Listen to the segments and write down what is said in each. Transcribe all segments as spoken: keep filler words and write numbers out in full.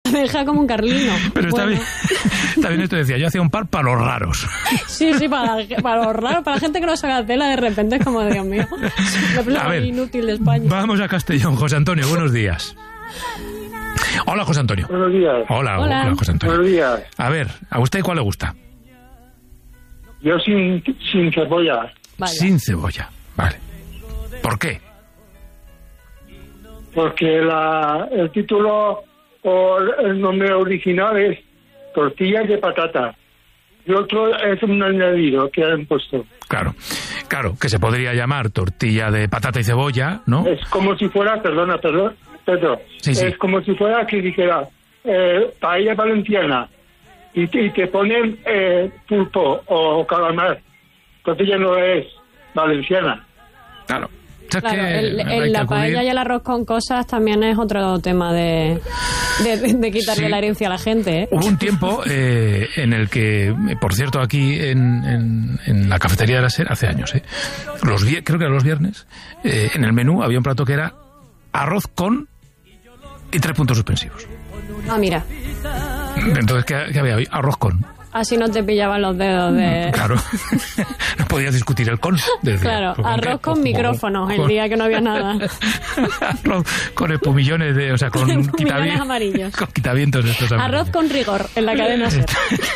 deja como un carlino. Pero está bueno. bien, está bien esto, decía, yo hacía un par para los raros. Sí, sí, para, para los raros, para la gente que no saca tela, de repente es como, Dios mío, la persona inútil de España. Vamos a Castellón. José Antonio, buenos días. Hola, José Antonio. Buenos días. Hola, hola. hola José Antonio. Buenos días. A ver, ¿a usted cuál le gusta? Yo sin, sin cebolla. Vaya. Sin cebolla, vale. ¿Por qué? Porque la, el título o el nombre original es tortillas de patata. Y otro es un añadido que han puesto. Claro, claro, que se podría llamar tortilla de patata y cebolla, ¿no? Es como si fuera, perdona, perdón, Pedro. Sí, sí. Es como si fuera que dijera eh, paella valenciana y te, y te ponen eh, pulpo o calamar. Tortilla no es valenciana. Claro. O sea, Claro, que el, hay el, que la acudir- paella y el arroz con cosas también es otro tema de, de, de, de quitarle Sí. la herencia a la gente, ¿eh? Hubo un tiempo eh, en el que, eh, por cierto, aquí en, en, en la cafetería de la SER, hace años, ¿eh? los vie- creo que eran los viernes, eh, en el menú había un plato que era arroz con y tres puntos suspensivos. Ah, mira, Entonces, ¿qué, qué había hoy? Arroz con. así no te pillaban los dedos de... Claro. No podías discutir el con. Decía, Claro, ¿con arroz qué? con Pues, micrófonos, el con- día que no había nada. Arroz con espumillones de, o sea, con Espumillones quitavientos. amarillos. Con quitavientos de estos amarillos. Arroz con rigor, en la cadena SER.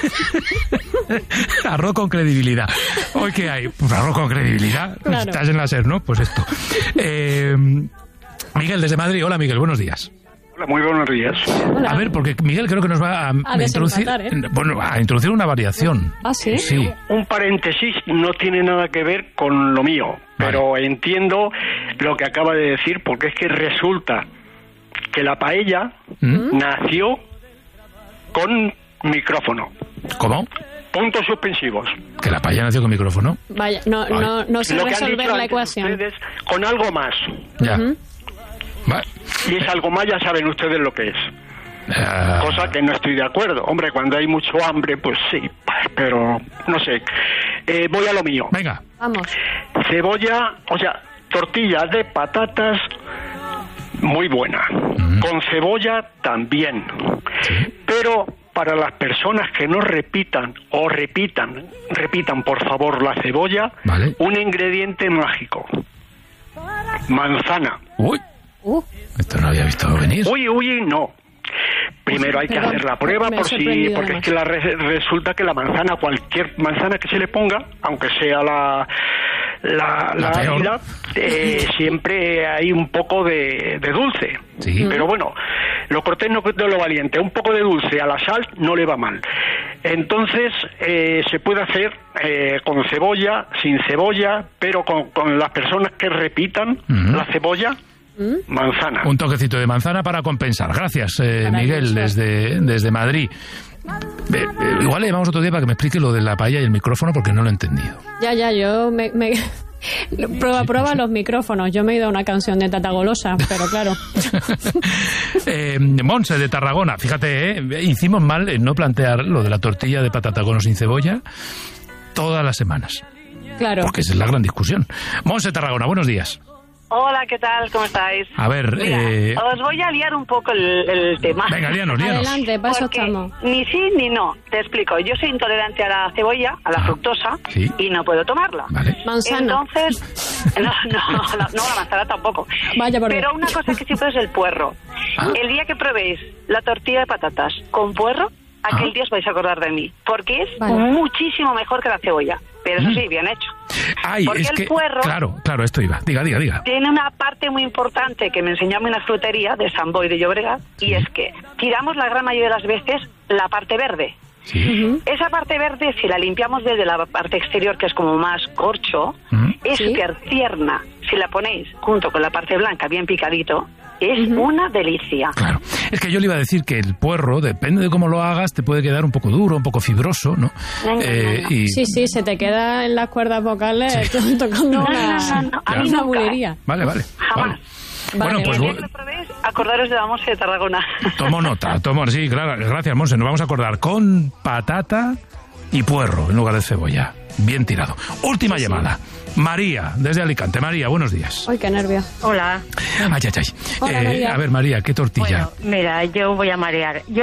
Arroz con credibilidad. ¿Hoy qué hay? Pues arroz con credibilidad. Claro. Estás en la SER, ¿no? Pues esto. Eh, Miguel, desde Madrid. Hola, Miguel, buenos días. Hola, muy buenos días. Hola. A ver, porque Miguel creo que nos va a, A introducir, desempatar, ¿eh? bueno, a introducir una variación. ¿Ah, sí? Sí. Un paréntesis, no tiene nada que ver con lo mío, pero entiendo lo que acaba de decir, porque es que resulta que la paella ¿Mm? nació con micrófono. ¿Cómo? Puntos suspensivos. Que la paella nació con micrófono. Vaya, no, no, no sé Lo que han resolver dicho la antes ecuación. ustedes, con algo más. Ya. Ujú. Vale. Y es algo más, ya saben ustedes lo que es. Ah, Cosa que no estoy de acuerdo. Hombre, cuando hay mucho hambre, pues sí, pero no sé. Eh, voy a lo mío. venga. Vamos. Cebolla, o sea, tortilla de patatas muy buena. Mm. Con cebolla también. Pero para las personas que no repitan o repitan, repitan por favor la cebolla, Vale. un ingrediente mágico. Manzana. Uy, Uh, esto no había visto venir. Uy, uy, no. Primero hay que Perdón, hacer la prueba me he por si, sorprendido porque es además. que la re- resulta que la manzana, cualquier manzana que se le ponga, aunque sea la la, La la peor. ácida, eh, siempre hay un poco de, de dulce. Sí. Pero bueno, lo cortés no es lo valiente. Un poco de dulce a la sal no le va mal. Entonces eh, se puede hacer eh, con cebolla, sin cebolla, pero con, con las personas que repitan Ujú. la cebolla, manzana. Un toquecito de manzana para compensar. Gracias, eh, Miguel, Maravilloso. desde, desde Madrid. Eh, eh, igual le llamamos otro día para que me explique lo de la paella y el micrófono porque no lo he entendido. ya, ya, yo me... me... Prueba, prueba los micrófonos. Yo me he ido a una canción de Tata Golosa, pero claro. eh, Monse, de Tarragona. Fíjate, eh, hicimos mal en no plantear lo de la tortilla de patata con o sin cebolla todas las semanas. Claro. Porque esa es la gran discusión. Monse, Tarragona, buenos días. Hola, ¿qué tal? ¿Cómo estáis? A ver, Mira, eh, os voy a liar un poco el, el tema. venga, líanos, líanos. Adelante, para eso Porque estamos. ni sí ni no. Te explico. Yo soy intolerante a la cebolla, a la Ah, fructosa, sí. y no puedo tomarla. Vale. Manzana. Entonces, no, no, la, no, la manzana tampoco. Vaya por Pero Dios. una cosa que sí puedo es el puerro. Ah. El día que probéis la tortilla de patatas con puerro, aquel Ah. día os vais a acordar de mí. Porque es Vale. muchísimo mejor que la cebolla. Pero eso Mm. sí, bien hecho. Ay, Porque es el que... puerro- Claro, claro, esto iba. Diga, diga, diga. Tiene una parte muy importante que me enseñó a mí una frutería de San Boi de Llobregat, y es que tiramos la gran mayoría de las veces la parte verde. Sí. Esa parte verde, si la limpiamos desde la parte exterior, que es como más corcho, Ujú. es Sí. súper tierna. Si la ponéis junto con la parte blanca, bien picadito, es una delicia. Claro. Es que yo le iba a decir que el puerro, depende de cómo lo hagas, te puede quedar un poco duro, un poco fibroso, ¿no? No, no, Eh, no, no. y... Sí, sí, se te queda en las cuerdas vocales tocando No, una, no, no, no, a mí una nunca. bulería. Vale, vale. Jamás. Vale. Vale. Bueno, pues El vo- día que lo probéis, acordaros de la Monse de Tarragona. tomo nota, tomo, sí, claro, gracias, Monse, nos vamos a acordar con patata y puerro en lugar de cebolla. Bien tirado. Última llamada. María, desde Alicante. María, buenos días. Ay, qué nervio. Hola. Ay, ay, ay. Hola, María. A ver, María, ¿qué tortilla? Bueno, mira, yo voy a marear. Yo